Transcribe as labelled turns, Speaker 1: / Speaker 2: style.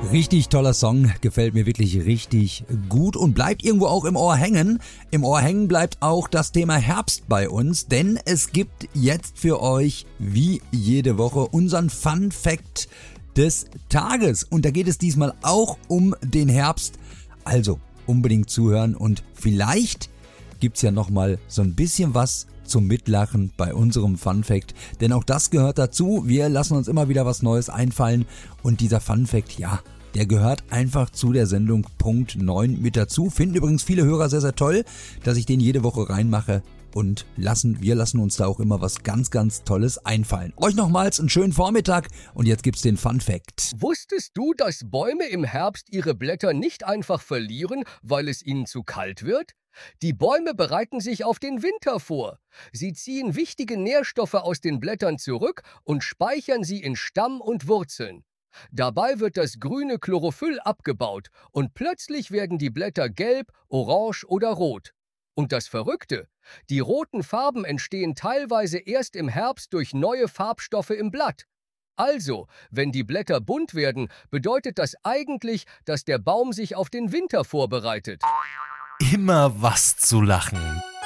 Speaker 1: Richtig toller Song, gefällt mir wirklich richtig gut und bleibt irgendwo auch im Ohr hängen. Im Ohr hängen bleibt auch das Thema Herbst bei uns, denn es gibt jetzt für euch wie jede Woche unseren Fun Fact des Tages. Und da geht es diesmal auch um den Herbst. Also unbedingt zuhören und vielleicht gibt's ja nochmal so ein bisschen was zum Mitlachen bei unserem Fun Fact, denn auch das gehört dazu. Wir lassen uns immer wieder was Neues einfallen und dieser Fun Fact, ja, der gehört einfach zu der Sendung Punkt 9 mit dazu. Finden übrigens viele Hörer sehr, sehr toll, dass ich den jede Woche reinmache und wir lassen uns da auch immer was ganz, ganz Tolles einfallen. Euch nochmals einen schönen Vormittag und jetzt gibt's den Fun Fact.
Speaker 2: Wusstest du, dass Bäume im Herbst ihre Blätter nicht einfach verlieren, weil es ihnen zu kalt wird? Die Bäume bereiten sich auf den Winter vor. Sie ziehen wichtige Nährstoffe aus den Blättern zurück und speichern sie in Stamm und Wurzeln. Dabei wird das grüne Chlorophyll abgebaut und plötzlich werden die Blätter gelb, orange oder rot. Und das Verrückte: Die roten Farben entstehen teilweise erst im Herbst durch neue Farbstoffe im Blatt. Also, wenn die Blätter bunt werden, bedeutet das eigentlich, dass der Baum sich auf den Winter vorbereitet.
Speaker 3: Immer was zu lachen.